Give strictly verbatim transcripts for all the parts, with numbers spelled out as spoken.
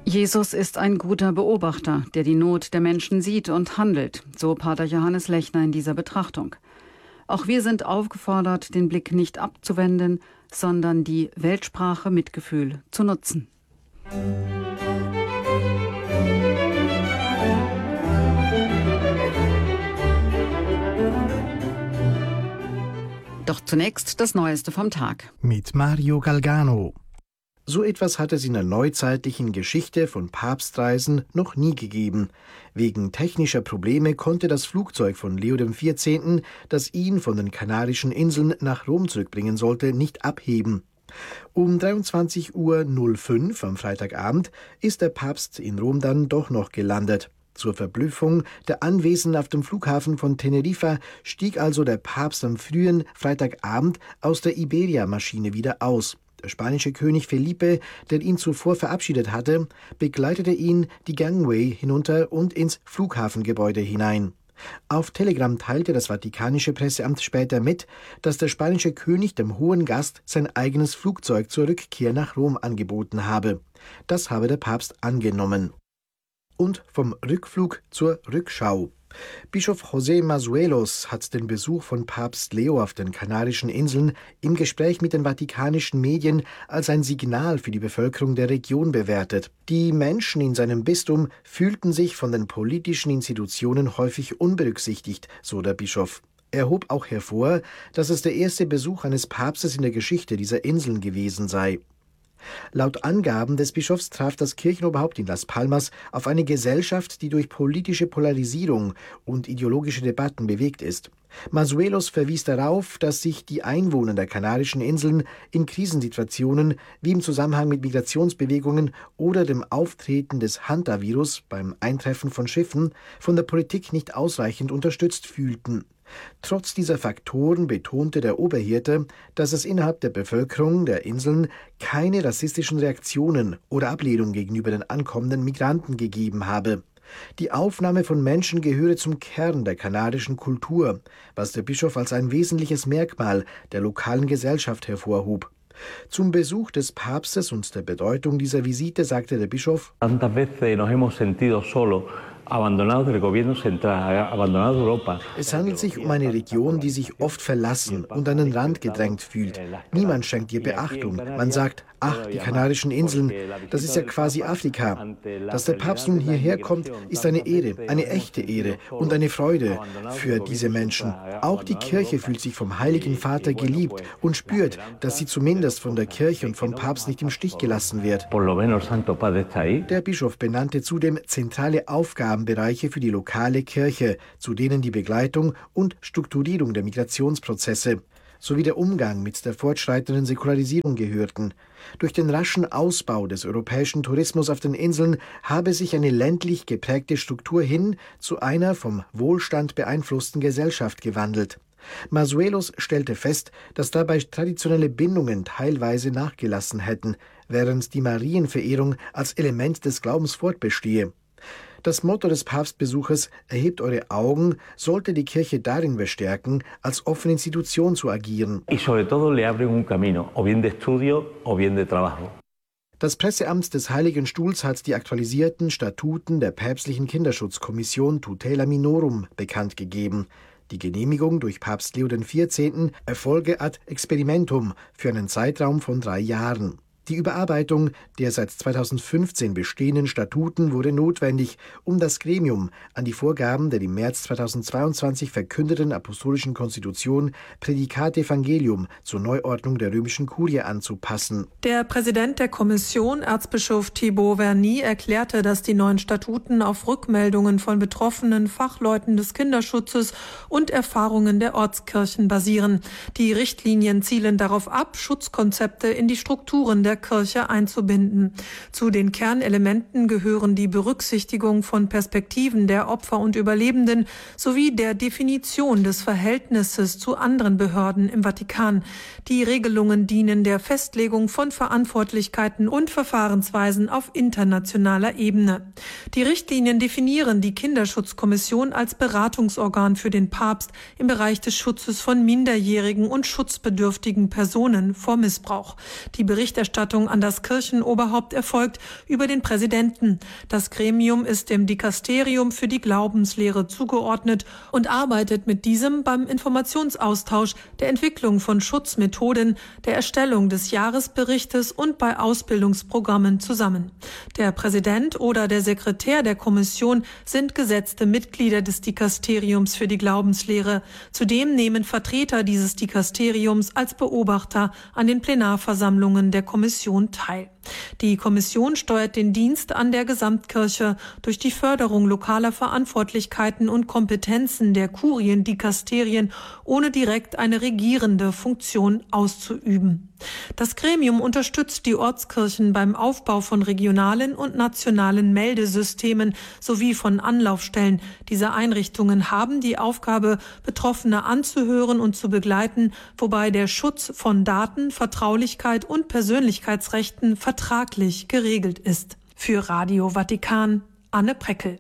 Jesus ist ein guter Beobachter, der die Not der Menschen sieht und handelt, so Pater Johannes Lechner in dieser Betrachtung. Auch wir sind aufgefordert, den Blick nicht abzuwenden, sondern die Weltsprache Mitgefühl zu nutzen. Doch zunächst das Neueste vom Tag. Mit Mario Galgano. So etwas hat es in der neuzeitlichen Geschichte von Papstreisen noch nie gegeben. Wegen technischer Probleme konnte das Flugzeug von Leo dem vierzehnten, das ihn von den Kanarischen Inseln nach Rom zurückbringen sollte, nicht abheben. Um dreiundzwanzig Uhr fünf am Freitagabend ist der Papst in Rom dann doch noch gelandet. Zur Verblüffung der Anwesenden auf dem Flughafen von Teneriffa stieg also der Papst am frühen Freitagabend aus der Iberia-Maschine wieder aus. Der spanische König Felipe, der ihn zuvor verabschiedet hatte, begleitete ihn die Gangway hinunter und ins Flughafengebäude hinein. Auf Telegram teilte das Vatikanische Presseamt später mit, dass der spanische König dem hohen Gast sein eigenes Flugzeug zur Rückkehr nach Rom angeboten habe. Das habe der Papst angenommen. Und vom Rückflug zur Rückschau. Bischof José Mazuelos hat den Besuch von Papst Leo auf den Kanarischen Inseln im Gespräch mit den vatikanischen Medien als ein Signal für die Bevölkerung der Region bewertet. Die Menschen in seinem Bistum fühlten sich von den politischen Institutionen häufig unberücksichtigt, so der Bischof. Er hob auch hervor, dass es der erste Besuch eines Papstes in der Geschichte dieser Inseln gewesen sei. Laut Angaben des Bischofs traf das Kirchenoberhaupt in Las Palmas auf eine Gesellschaft, die durch politische Polarisierung und ideologische Debatten bewegt ist. Mazuelos verwies darauf, dass sich die Einwohner der Kanarischen Inseln in Krisensituationen wie im Zusammenhang mit Migrationsbewegungen oder dem Auftreten des Hantavirus beim Eintreffen von Schiffen von der Politik nicht ausreichend unterstützt fühlten. Trotz dieser Faktoren betonte der Oberhirte, dass es innerhalb der Bevölkerung der Inseln keine rassistischen Reaktionen oder Ablehnung gegenüber den ankommenden Migranten gegeben habe. Die Aufnahme von Menschen gehöre zum Kern der kanarischen Kultur, was der Bischof als ein wesentliches Merkmal der lokalen Gesellschaft hervorhob. Zum Besuch des Papstes und der Bedeutung dieser Visite sagte der Bischof: Tantas veces nos hemos sentido solo. Es handelt sich um eine Region, die sich oft verlassen und an den Rand gedrängt fühlt. Niemand schenkt ihr Beachtung. Man sagt, ach, die Kanarischen Inseln, das ist ja quasi Afrika. Dass der Papst nun hierher kommt, ist eine Ehre, eine echte Ehre und eine Freude für diese Menschen. Auch die Kirche fühlt sich vom Heiligen Vater geliebt und spürt, dass sie zumindest von der Kirche und vom Papst nicht im Stich gelassen wird. Der Bischof benannte zudem zentrale Aufgaben Bereiche für die lokale Kirche, zu denen die Begleitung und Strukturierung der Migrationsprozesse sowie der Umgang mit der fortschreitenden Säkularisierung gehörten. Durch den raschen Ausbau des europäischen Tourismus auf den Inseln habe sich eine ländlich geprägte Struktur hin zu einer vom Wohlstand beeinflussten Gesellschaft gewandelt. Mazuelos stellte fest, dass dabei traditionelle Bindungen teilweise nachgelassen hätten, während die Marienverehrung als Element des Glaubens fortbestehe. Das Motto des Papstbesuches »Erhebt eure Augen« sollte die Kirche darin bestärken, als offene Institution zu agieren. Das Presseamt des Heiligen Stuhls hat die aktualisierten Statuten der päpstlichen Kinderschutzkommission Tutela Minorum bekannt gegeben. Die Genehmigung durch Papst Leo den vierzehnten erfolge ad experimentum für einen Zeitraum von drei Jahren. Die Überarbeitung der seit zweitausendfünfzehn bestehenden Statuten wurde notwendig, um das Gremium an die Vorgaben der im März zweitausendzweiundzwanzig verkündeten apostolischen Konstitution Praedicat Evangelium zur Neuordnung der römischen Kurie anzupassen. Der Präsident der Kommission, Erzbischof Thibaut Verny, erklärte, dass die neuen Statuten auf Rückmeldungen von betroffenen Fachleuten des Kinderschutzes und Erfahrungen der Ortskirchen basieren. Die Richtlinien zielen darauf ab, Schutzkonzepte in die Strukturen der Kirche einzubinden. Zu den Kernelementen gehören die Berücksichtigung von Perspektiven der Opfer und Überlebenden sowie der Definition des Verhältnisses zu anderen Behörden im Vatikan. Die Regelungen dienen der Festlegung von Verantwortlichkeiten und Verfahrensweisen auf internationaler Ebene. Die Richtlinien definieren die Kinderschutzkommission als Beratungsorgan für den Papst im Bereich des Schutzes von minderjährigen und schutzbedürftigen Personen vor Missbrauch. Die Berichterstattung Berichterstattung an das Kirchenoberhaupt erfolgt über den Präsidenten. Das Gremium ist dem Dikasterium für die Glaubenslehre zugeordnet und arbeitet mit diesem beim Informationsaustausch, der Entwicklung von Schutzmethoden, der Erstellung des Jahresberichtes und bei Ausbildungsprogrammen zusammen. Der Präsident oder der Sekretär der Kommission sind gesetzte Mitglieder des Dikasteriums für die Glaubenslehre. Zudem nehmen Vertreter dieses Dikasteriums als Beobachter an den Plenarversammlungen der Kommission teil. Die Kommission steuert den Dienst an der Gesamtkirche durch die Förderung lokaler Verantwortlichkeiten und Kompetenzen der Kurien-Dikasterien, ohne direkt eine regierende Funktion auszuüben. Das Gremium unterstützt die Ortskirchen beim Aufbau von regionalen und nationalen Meldesystemen sowie von Anlaufstellen. Diese Einrichtungen haben die Aufgabe, Betroffene anzuhören und zu begleiten, wobei der Schutz von Daten, Vertraulichkeit und Persönlichkeitsrechten vertraglich geregelt ist. Für Radio Vatikan, Anne Preckel.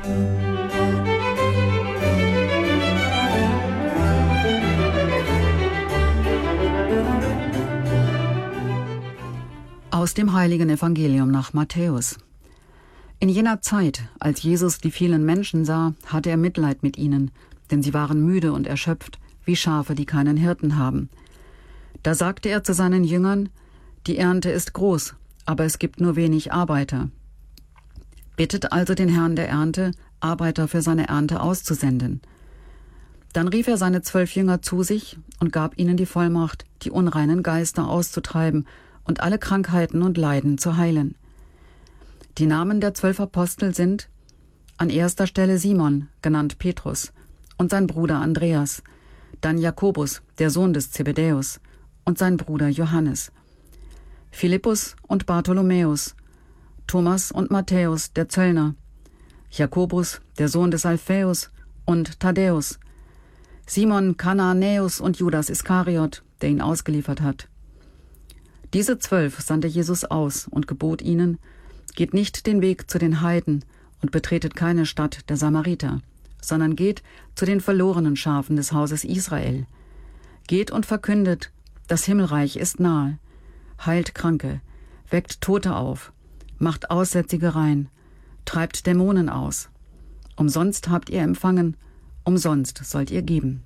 Aus dem Heiligen Evangelium nach Matthäus. In jener Zeit, als Jesus die vielen Menschen sah, hatte er Mitleid mit ihnen, denn sie waren müde und erschöpft, wie Schafe, die keinen Hirten haben. Da sagte er zu seinen Jüngern: Die Ernte ist groß, aber es gibt nur wenig Arbeiter. Bittet also den Herrn der Ernte, Arbeiter für seine Ernte auszusenden. Dann rief er seine zwölf Jünger zu sich und gab ihnen die Vollmacht, die unreinen Geister auszutreiben und alle Krankheiten und Leiden zu heilen. Die Namen der zwölf Apostel sind an erster Stelle Simon, genannt Petrus, und sein Bruder Andreas, dann Jakobus, der Sohn des Zebedäus, und sein Bruder Johannes, Philippus und Bartholomäus, Thomas und Matthäus, der Zöllner, Jakobus, der Sohn des Alphaeus, und Thaddäus, Simon Kananäus und Judas Iskariot, der ihn ausgeliefert hat. Diese zwölf sandte Jesus aus und gebot ihnen: Geht nicht den Weg zu den Heiden und betretet keine Stadt der Samariter, sondern geht zu den verlorenen Schafen des Hauses Israel. Geht und verkündet: Das Himmelreich ist nahe. Heilt Kranke, weckt Tote auf, macht Aussätzige rein, treibt Dämonen aus. Umsonst habt ihr empfangen, umsonst sollt ihr geben.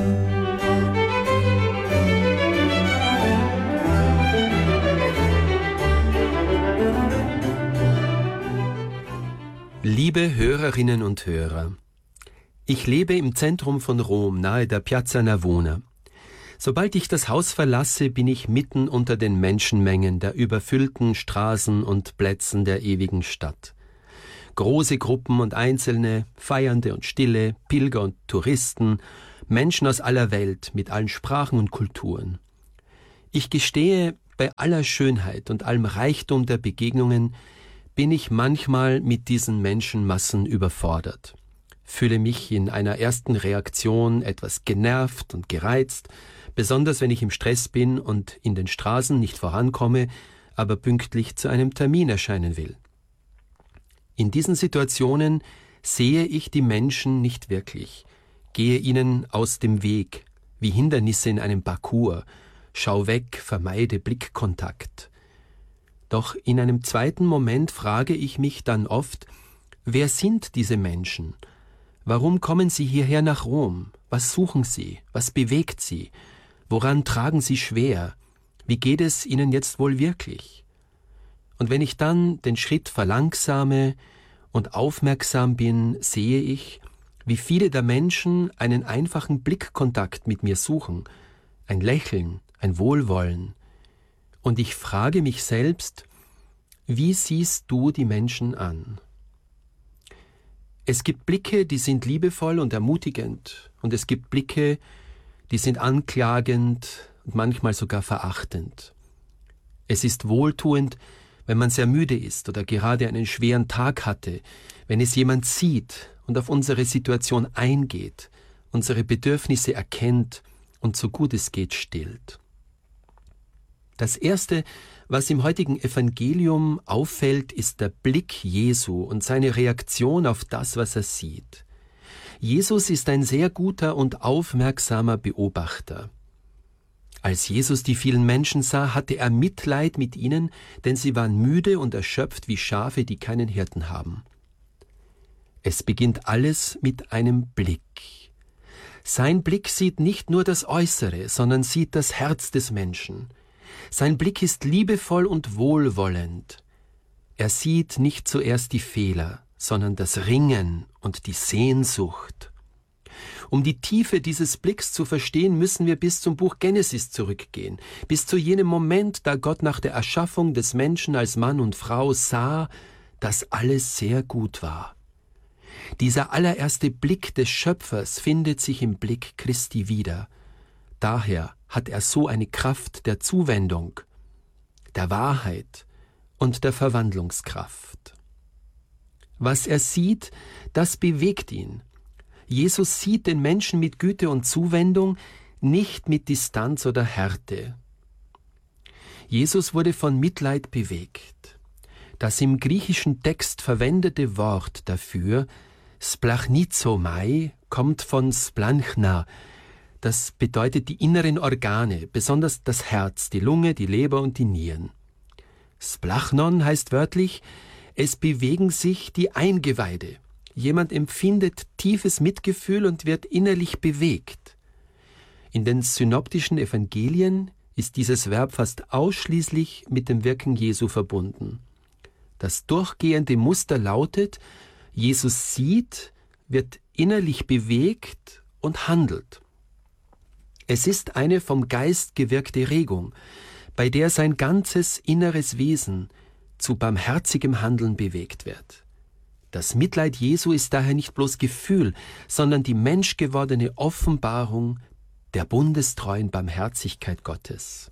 Liebe Hörerinnen und Hörer, ich lebe im Zentrum von Rom, nahe der Piazza Navona. Sobald ich das Haus verlasse, bin ich mitten unter den Menschenmengen der überfüllten Straßen und Plätzen der ewigen Stadt. Große Gruppen und Einzelne, Feiernde und Stille, Pilger und Touristen, Menschen aus aller Welt mit allen Sprachen und Kulturen. Ich gestehe, bei aller Schönheit und allem Reichtum der Begegnungen bin ich manchmal mit diesen Menschenmassen überfordert, fühle mich in einer ersten Reaktion etwas genervt und gereizt, besonders wenn ich im Stress bin und in den Straßen nicht vorankomme, aber pünktlich zu einem Termin erscheinen will. In diesen Situationen sehe ich die Menschen nicht wirklich, gehe ihnen aus dem Weg, wie Hindernisse in einem Parcours, schau weg, vermeide Blickkontakt. Doch in einem zweiten Moment frage ich mich dann oft: Wer sind diese Menschen? Warum kommen sie hierher nach Rom? Was suchen sie? Was bewegt sie? Woran tragen sie schwer? Wie geht es ihnen jetzt wohl wirklich? Und wenn ich dann den Schritt verlangsame und aufmerksam bin, sehe ich, wie viele der Menschen einen einfachen Blickkontakt mit mir suchen, ein Lächeln, ein Wohlwollen. Und ich frage mich selbst: Wie siehst du die Menschen an? Es gibt Blicke, die sind liebevoll und ermutigend, und es gibt Blicke, die sind anklagend und manchmal sogar verachtend. Es ist wohltuend, wenn man sehr müde ist oder gerade einen schweren Tag hatte, wenn es jemand sieht und auf unsere Situation eingeht, unsere Bedürfnisse erkennt und so gut es geht stillt. Das Erste, was im heutigen Evangelium auffällt, ist der Blick Jesu und seine Reaktion auf das, was er sieht. Jesus ist ein sehr guter und aufmerksamer Beobachter. Als Jesus die vielen Menschen sah, hatte er Mitleid mit ihnen, denn sie waren müde und erschöpft wie Schafe, die keinen Hirten haben. Es beginnt alles mit einem Blick. Sein Blick sieht nicht nur das Äußere, sondern sieht das Herz des Menschen. Sein Blick ist liebevoll und wohlwollend. Er sieht nicht zuerst die Fehler, sondern das Ringen und die Sehnsucht. Um die Tiefe dieses Blicks zu verstehen, müssen wir bis zum Buch Genesis zurückgehen, bis zu jenem Moment, da Gott nach der Erschaffung des Menschen als Mann und Frau sah, dass alles sehr gut war. Dieser allererste Blick des Schöpfers findet sich im Blick Christi wieder. Daher hat er so eine Kraft der Zuwendung, der Wahrheit und der Verwandlungskraft. Was er sieht, das bewegt ihn. Jesus sieht den Menschen mit Güte und Zuwendung, nicht mit Distanz oder Härte. Jesus wurde von Mitleid bewegt. Das im griechischen Text verwendete Wort dafür, splachnizomai, kommt von splanchna. Das bedeutet die inneren Organe, besonders das Herz, die Lunge, die Leber und die Nieren. Splachnon heißt wörtlich, es bewegen sich die Eingeweide. Jemand empfindet tiefes Mitgefühl und wird innerlich bewegt. In den synoptischen Evangelien ist dieses Verb fast ausschließlich mit dem Wirken Jesu verbunden. Das durchgehende Muster lautet, Jesus sieht, wird innerlich bewegt und handelt. Es ist eine vom Geist gewirkte Regung, bei der sein ganzes inneres Wesen zu barmherzigem Handeln bewegt wird. Das Mitleid Jesu ist daher nicht bloß Gefühl, sondern die menschgewordene Offenbarung der bundestreuen Barmherzigkeit Gottes.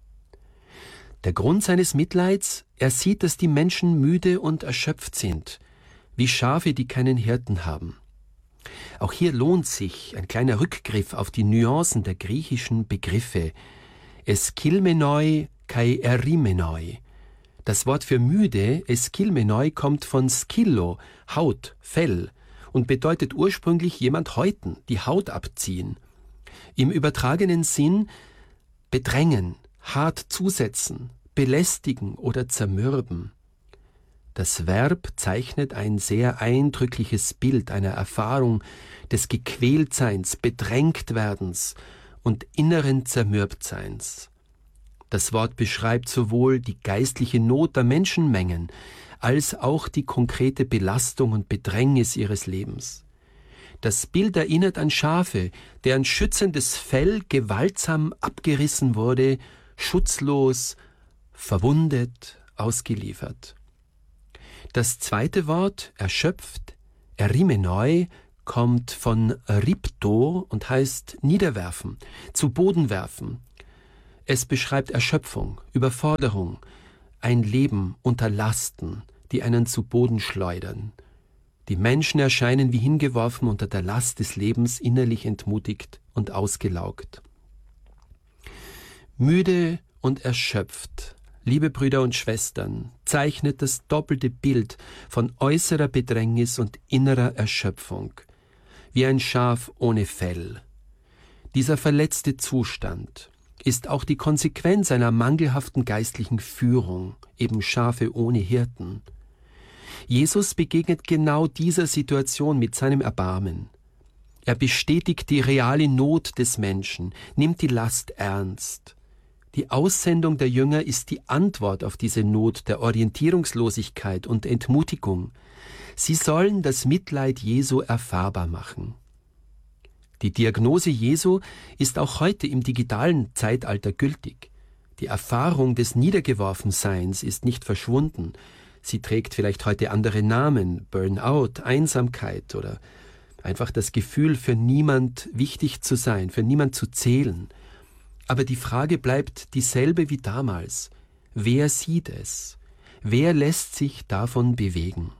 Der Grund seines Mitleids, er sieht, dass die Menschen müde und erschöpft sind, wie Schafe, die keinen Hirten haben. Auch hier lohnt sich ein kleiner Rückgriff auf die Nuancen der griechischen Begriffe. Eskilmenoi kai erimenoi. Das Wort für müde, eskilmenoi, kommt von skillo, Haut, Fell, und bedeutet ursprünglich jemand häuten, die Haut abziehen. Im übertragenen Sinn bedrängen, hart zusetzen, belästigen oder zermürben. Das Verb zeichnet ein sehr eindrückliches Bild einer Erfahrung des Gequältseins, Bedrängtwerdens und inneren Zermürbtseins. Das Wort beschreibt sowohl die geistliche Not der Menschenmengen als auch die konkrete Belastung und Bedrängnis ihres Lebens. Das Bild erinnert an Schafe, deren schützendes Fell gewaltsam abgerissen wurde, schutzlos, verwundet, ausgeliefert. Das zweite Wort, erschöpft, erimenoi, kommt von ripto und heißt niederwerfen, zu Boden werfen. Es beschreibt Erschöpfung, Überforderung, ein Leben unter Lasten, die einen zu Boden schleudern. Die Menschen erscheinen wie hingeworfen unter der Last des Lebens, innerlich entmutigt und ausgelaugt. Müde und erschöpft, liebe Brüder und Schwestern, zeichnet das doppelte Bild von äußerer Bedrängnis und innerer Erschöpfung, wie ein Schaf ohne Fell. Dieser verletzte Zustand ist auch die Konsequenz einer mangelhaften geistlichen Führung, eben Schafe ohne Hirten. Jesus begegnet genau dieser Situation mit seinem Erbarmen. Er bestätigt die reale Not des Menschen, nimmt die Last ernst. Die Aussendung der Jünger ist die Antwort auf diese Not der Orientierungslosigkeit und Entmutigung. Sie sollen das Mitleid Jesu erfahrbar machen. Die Diagnose Jesu ist auch heute im digitalen Zeitalter gültig. Die Erfahrung des Niedergeworfenseins ist nicht verschwunden. Sie trägt vielleicht heute andere Namen, Burnout, Einsamkeit oder einfach das Gefühl, für niemand wichtig zu sein, für niemand zu zählen. Aber die Frage bleibt dieselbe wie damals. Wer sieht es? Wer lässt sich davon bewegen?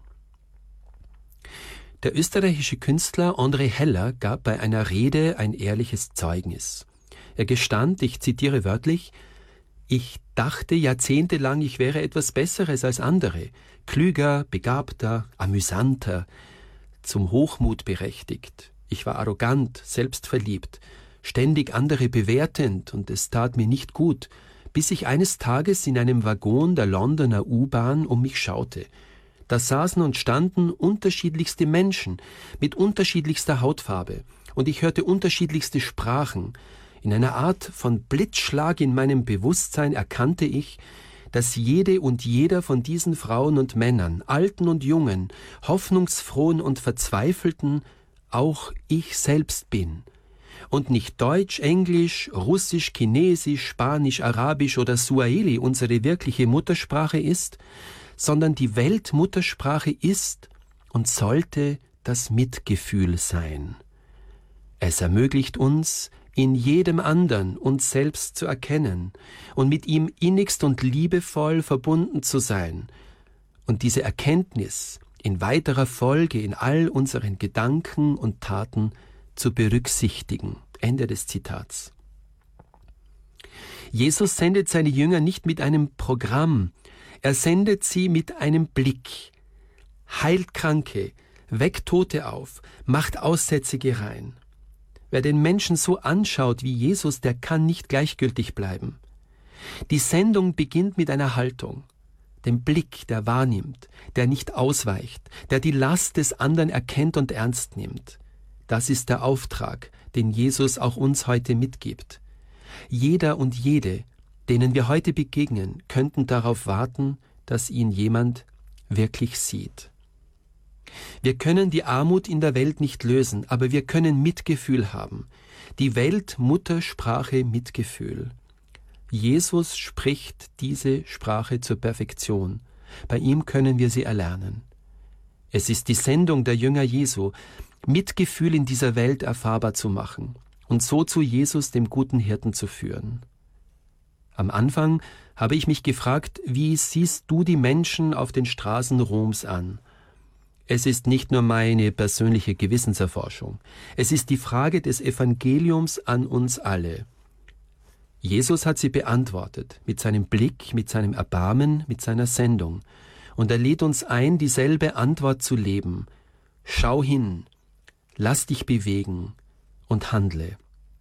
Der österreichische Künstler André Heller gab bei einer Rede ein ehrliches Zeugnis. Er gestand, ich zitiere wörtlich, »Ich dachte jahrzehntelang, ich wäre etwas Besseres als andere, klüger, begabter, amüsanter, zum Hochmut berechtigt. Ich war arrogant, selbstverliebt, ständig andere bewertend, und es tat mir nicht gut, bis ich eines Tages in einem Waggon der Londoner U-Bahn um mich schaute. Da saßen und standen unterschiedlichste Menschen mit unterschiedlichster Hautfarbe, und ich hörte unterschiedlichste Sprachen. In einer Art von Blitzschlag in meinem Bewusstsein erkannte ich, dass jede und jeder von diesen Frauen und Männern, Alten und Jungen, Hoffnungsfrohen und Verzweifelten, auch ich selbst bin. Und nicht Deutsch, Englisch, Russisch, Chinesisch, Spanisch, Arabisch oder Suaheli unsere wirkliche Muttersprache ist, sondern die Weltmuttersprache ist und sollte das Mitgefühl sein. Es ermöglicht uns, in jedem anderen uns selbst zu erkennen und mit ihm innigst und liebevoll verbunden zu sein und diese Erkenntnis in weiterer Folge in all unseren Gedanken und Taten zu berücksichtigen. Ende des Zitats. Jesus sendet seine Jünger nicht mit einem Programm, er sendet sie mit einem Blick, heilt Kranke, weckt Tote auf, macht Aussätzige rein. Wer den Menschen so anschaut wie Jesus, der kann nicht gleichgültig bleiben. Die Sendung beginnt mit einer Haltung, dem Blick, der wahrnimmt, der nicht ausweicht, der die Last des anderen erkennt und ernst nimmt. Das ist der Auftrag, den Jesus auch uns heute mitgibt. Jeder und jede, denen wir heute begegnen, könnten darauf warten, dass ihn jemand wirklich sieht. Wir können die Armut in der Welt nicht lösen, aber wir können Mitgefühl haben. Die Weltmuttersprache Mitgefühl. Jesus spricht diese Sprache zur Perfektion. Bei ihm können wir sie erlernen. Es ist die Sendung der Jünger Jesu, Mitgefühl in dieser Welt erfahrbar zu machen und so zu Jesus, dem guten Hirten, zu führen. Am Anfang habe ich mich gefragt, wie siehst du die Menschen auf den Straßen Roms an? Es ist nicht nur meine persönliche Gewissenserforschung. Es ist die Frage des Evangeliums an uns alle. Jesus hat sie beantwortet, mit seinem Blick, mit seinem Erbarmen, mit seiner Sendung. Und er lädt uns ein, dieselbe Antwort zu leben. Schau hin, lass dich bewegen und handle.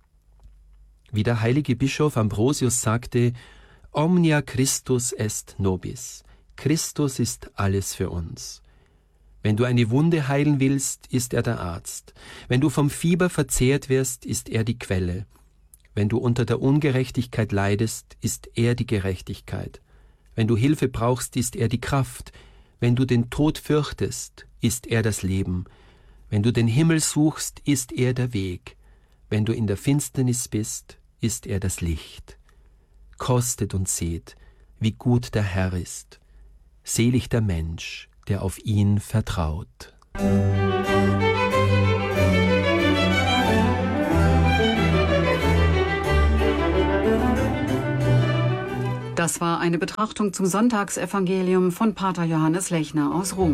Wie der heilige Bischof Ambrosius sagte, Omnia Christus est nobis. Christus ist alles für uns. Wenn du eine Wunde heilen willst, ist er der Arzt. Wenn du vom Fieber verzehrt wirst, ist er die Quelle. Wenn du unter der Ungerechtigkeit leidest, ist er die Gerechtigkeit. Wenn du Hilfe brauchst, ist er die Kraft. Wenn du den Tod fürchtest, ist er das Leben. Wenn du den Himmel suchst, ist er der Weg. Wenn du in der Finsternis bist, ist er das Licht. Kostet und seht, wie gut der Herr ist. Selig der Mensch, der auf ihn vertraut. Das war eine Betrachtung zum Sonntagsevangelium von Pater Johannes Lechner aus Rom.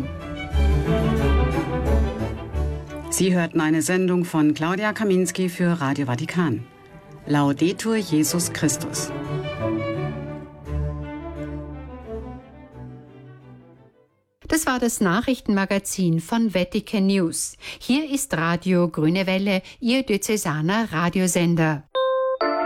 Sie hörten eine Sendung von Claudia Kaminski für Radio Vatikan. Laudetur Jesus Christus. Das war das Nachrichtenmagazin von Vatican News. Hier ist Radio Grüne Welle, Ihr diözesaner Radiosender.